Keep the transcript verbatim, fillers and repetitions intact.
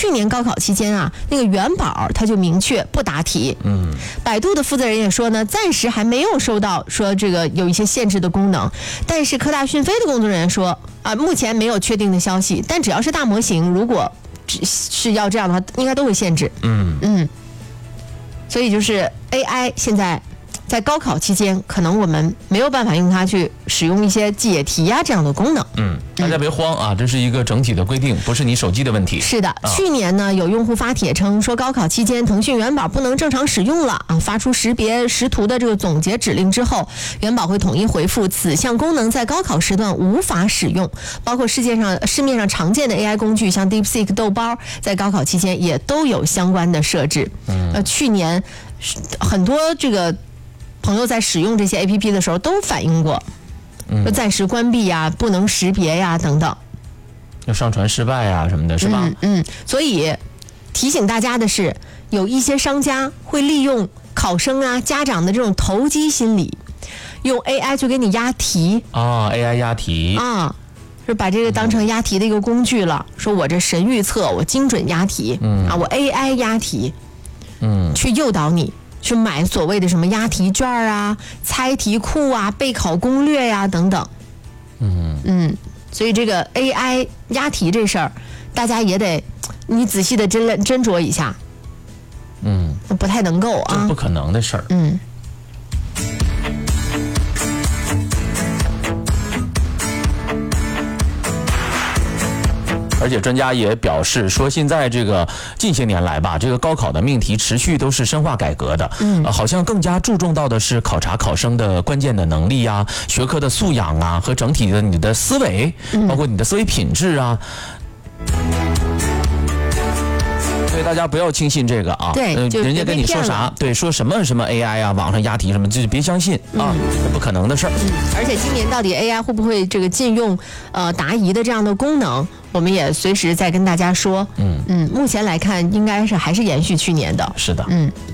去年高考期间啊，那个元宝它就明确不答题。 嗯， 百度的负责人也说呢，暂时还没有收到说这个有一些限制的功能，但是科大讯飞的工作人员说啊，目前没有确定的消息，但只要是大模型，如果是要这样的话，应该都会限制。 嗯嗯，所以就是 A I 现在在高考期间，可能我们没有办法用它去使用一些解题呀、啊、这样的功能。 嗯，大家别慌啊，这是一个整体的规定，不是你手机的问题。 是的， 啊、 去年呢有用户发帖称说，高考期间腾讯元宝不能正常使用了啊，发出识别识图的这个总结指令之后，元宝会统一回复此项功能在高考时段无法使用。包括世界上市面上常见的 A I 工具，像 DeepSeek 豆包，在高考期间也都有相关的设置。嗯，呃，去年很多这个朋友在使用这些 A P P 的时候都反映过，就暂时关闭呀、不能识别呀等等， 要上传失败呀什么的，是吧？ 嗯嗯。所以提醒大家的是，有一些商家会利用考生啊、家长的这种投机心理，用 A I 去给你押题啊 ，A I 押题啊，就把这个当成押题的一个工具了。说我这神预测，我精准押题，嗯啊，我 A I 押题， 嗯， 去诱导你。去买所谓的什么押题券啊、猜题库啊、备考攻略呀、啊、等等， 嗯嗯，所以这个 A I 押题这事儿，大家也得你仔细的斟斟酌一下， 嗯， 不太能够啊， 这不可能的事儿， 嗯。 而且专家也表示说，现在这个近些年来吧，这个高考的命题持续都是深化改革的，嗯、呃，好像更加注重到的是考察考生的关键的能力啊、学科的素养啊和整体的你的思维，包括你的思维品质啊。所以大家不要轻信这个啊， 对， 呃、人家跟你说啥，对，说什么什么 A I 啊，网上押题什么，就别相信啊，嗯、不可能的事儿。 嗯，而且今年到底 A I 会不会这个禁用呃答疑的这样的功能，我们也随时再跟大家说。嗯嗯，目前来看，应该是还是延续去年的。 是的， 嗯。